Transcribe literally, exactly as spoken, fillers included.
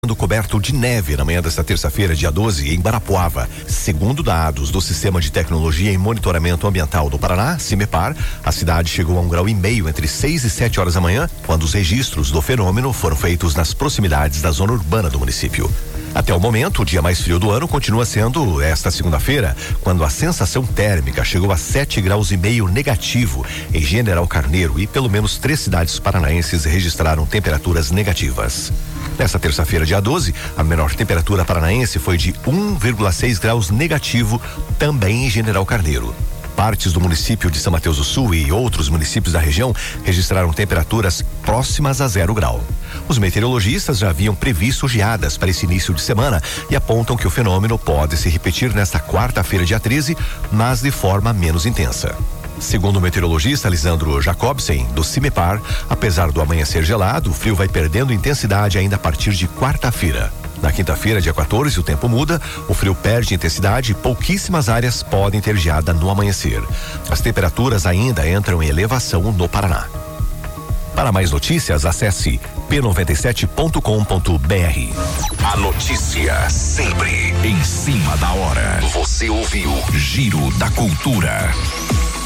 coberto de neve na manhã desta terça-feira, dia doze, em Guarapuava. Segundo dados do Sistema de Tecnologia e Monitoramento Ambiental do Paraná, CIMEPAR, a cidade chegou a um grau e meio entre seis e sete horas da manhã, quando os registros do fenômeno foram feitos nas proximidades da zona urbana do município. Até o momento, o dia mais frio do ano continua sendo esta segunda-feira, quando a sensação térmica chegou a sete graus e meio negativo em General Carneiro e pelo menos três cidades paranaenses registraram temperaturas negativas. Nesta terça-feira, dia doze, a menor temperatura paranaense foi de um vírgula seis graus negativo, também em General Carneiro. Partes do município de São Mateus do Sul e outros municípios da região registraram temperaturas próximas a zero grau. Os meteorologistas já haviam previsto geadas para esse início de semana e apontam que o fenômeno pode se repetir nesta quarta-feira, dia treze, mas de forma menos intensa. Segundo o meteorologista Lisandro Jacobsen, do CIMEPAR, apesar do amanhecer gelado, o frio vai perdendo intensidade ainda a partir de quarta-feira. Na quinta-feira, dia quatorze, o tempo muda, o frio perde intensidade e pouquíssimas áreas podem ter geada no amanhecer. As temperaturas ainda entram em elevação no Paraná. Para mais notícias, acesse p noventa e sete ponto com ponto b r. A notícia sempre em cima da hora. Você ouviu Giro da Cultura.